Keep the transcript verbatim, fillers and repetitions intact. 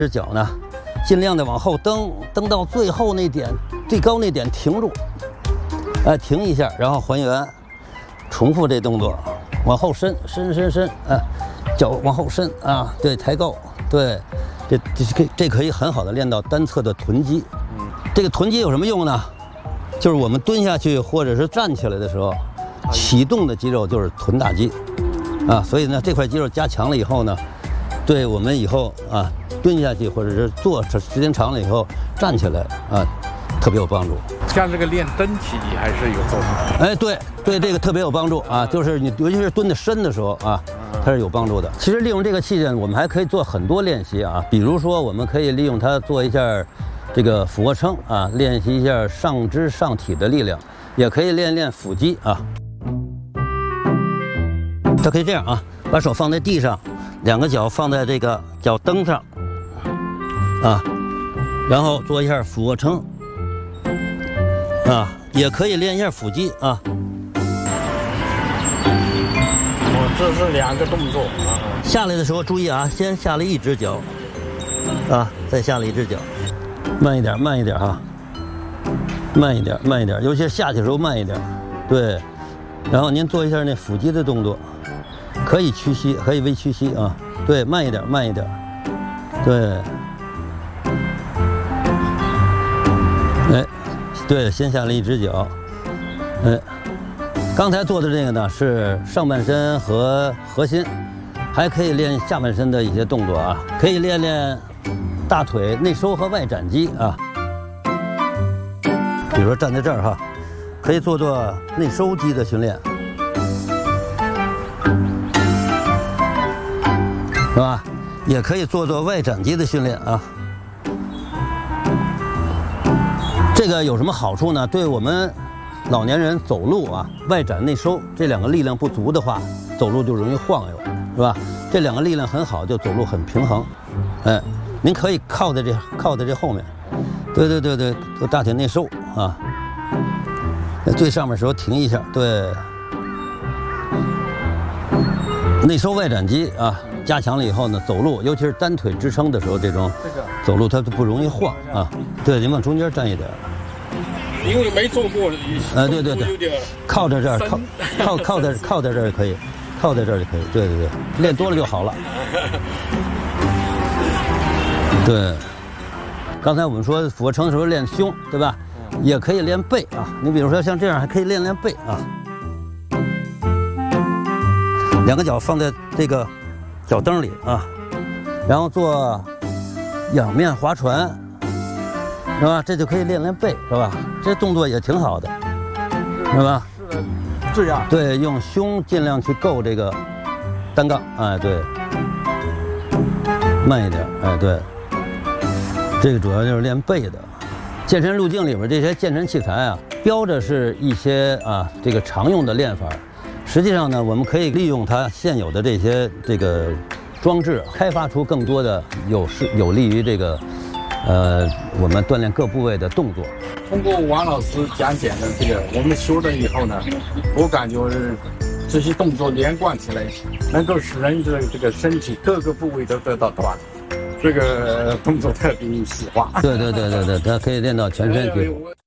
只脚呢，尽量的往后蹬，蹬到最后那点，最高那点停住，哎，停一下，然后还原，重复这动作，往后伸，伸伸伸，哎，脚往后伸啊，对，抬高，对，这这可这可以很好的练到单侧的臀肌。嗯，这个臀肌有什么用呢？就是我们蹲下去或者是站起来的时候，启动的肌肉就是臀大肌，啊，所以呢，这块肌肉加强了以后呢，对我们以后啊。 蹲下去，或者是坐时间长了以后站起来啊，特别有帮助。 像这个练蹬体还是有作用。 哎，对对，这个特别有帮助啊，就是你尤其是蹲得深的时候啊，它是有帮助的。其实利用这个器械，我们还可以做很多练习啊，比如说我们可以利用它做一下这个俯卧撑啊，练习一下上肢上体的力量，也可以练练腹肌啊。它可以这样啊，把手放在地上，两个脚放在这个脚蹬上。 啊，然后做一下俯卧撑，啊，也可以练一下腹肌啊。 我这是两个动作啊。 下来的时候注意啊，先下来一只脚，啊，再下来一只脚，慢一点，慢一点哈、啊，慢一点，慢一点，尤其是下去的时候慢一点，对。然后您做一下那腹肌的动作，可以屈膝，可以微屈膝啊，对，慢一点，慢一点，对。 哎，对，先下了一只脚，哎，刚才做的这个呢是上半身和核心，还可以练下半身的一些动作啊，可以练练大腿内收和外展肌啊。比如说站在这儿哈，可以做做内收肌的训练，是吧？也可以做做外展肌的训练啊。 这个有什么好处呢？对我们老年人走路啊，外展内收这两个力量不足的话，走路就容易晃悠，是吧？这两个力量很好，就走路很平衡。哎，您可以靠在这靠在这后面，对对对对，做大腿内收啊。在最上面的时候停一下，对，内收外展肌啊，加强了以后呢，走路尤其是单腿支撑的时候，这种走路它就不容易晃啊。对，您往中间站一点。 因为没做过， 呃，对对对，靠在这儿，靠靠靠在靠在这儿也可以，靠在这儿就可以，对对对，练多了就好了。对，刚才我们说俯卧撑的时候练胸，对吧？也可以练背啊。你比如说像这样，还可以练练背啊。两个脚放在这个脚蹬里啊，然后做仰面划船。 是吧？这就可以练练背，是吧？这动作也挺好的，是吧？ 是的，这样。 对，用胸尽量去够这个单杠，哎，对，慢一点，哎，对。这个主要就是练背的。健身路径里边这些健身器材啊，标着是一些啊这个常用的练法，实际上呢，我们可以利用它现有的这些这个装置，开发出更多的有是有利于这个。 呃，我们锻炼各部位的动作。 通过王老师讲解的这个，我们学了以后呢，我感觉这些动作连贯起来，能够使人的这个身体各个部位都得到锻炼。这个动作特别细化。 对对对对对，它可以练到全身去。